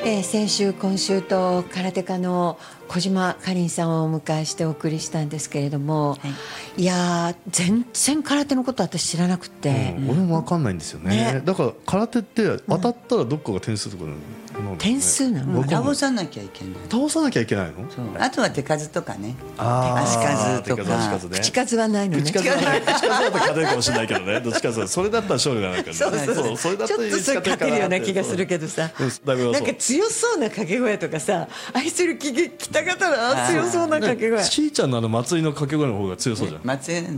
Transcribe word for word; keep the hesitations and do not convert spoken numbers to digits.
えー、先週今週と空手家の小島かりんさんをお迎えしてお送りしたんですけれども、はい、いや全然空手のこと私知らなくて、 うん、俺も分かんないんですよ ね, ねだから空手って当たったらどっかが点数とかなの、 うん、点数なの、 倒さなきゃいけない倒さなきゃいけないの。 そうあとは手数とかね、 あ足数とか、 ね、 口数はないのね。 口数はない口数だと勝てるかもしれないけどねどっちかそれだったら勝利がないからね。 そうそうそう、それだったらちょっとそれ勝てるような気がするけどさ、なんか強そうな掛け声とかさ、愛する北方の強そうな掛け声、 しーちゃんのあの松井の掛け声の方が強そうじゃん。 松井